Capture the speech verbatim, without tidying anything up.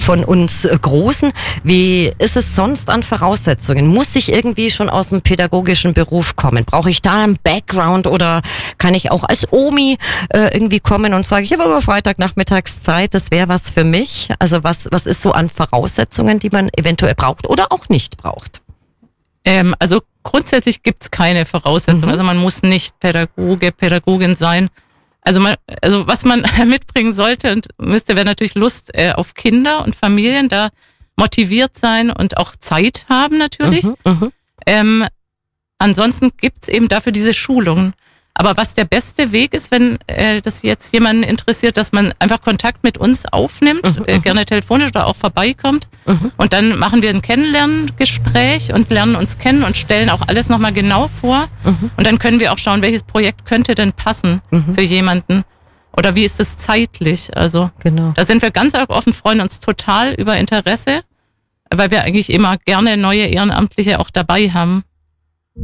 von uns Großen. Wie ist es sonst an Voraussetzungen? Muss ich irgendwie schon aus dem pädagogischen Beruf kommen? Brauche ich da einen Background oder kann ich auch als Omi äh, irgendwie kommen und sagen, ich habe aber Freitagnachmittags Zeit, das wäre was für mich? Also was, was ist so an Voraussetzungen, die man eventuell braucht oder auch nicht braucht? Ähm, also grundsätzlich gibt's keine Voraussetzungen. Mhm. Also man muss nicht Pädagoge, Pädagogin sein. Also man, also was man mitbringen sollte und müsste, wäre natürlich Lust äh, auf Kinder und Familien, da motiviert sein und auch Zeit haben natürlich. Mhm, mh. ähm, ansonsten gibt's eben dafür diese Schulungen. Aber was der beste Weg ist, wenn äh, das jetzt jemanden interessiert, dass man einfach Kontakt mit uns aufnimmt, mhm, äh, gerne telefonisch oder auch vorbeikommt. Mhm. Und dann machen wir ein Kennenlerngespräch und lernen uns kennen und stellen auch alles nochmal genau vor. Mhm. Und dann können wir auch schauen, welches Projekt könnte denn passen mhm. für jemanden. Oder wie ist es zeitlich? Also genau. Da sind wir ganz offen, freuen uns total über Interesse, weil wir eigentlich immer gerne neue Ehrenamtliche auch dabei haben.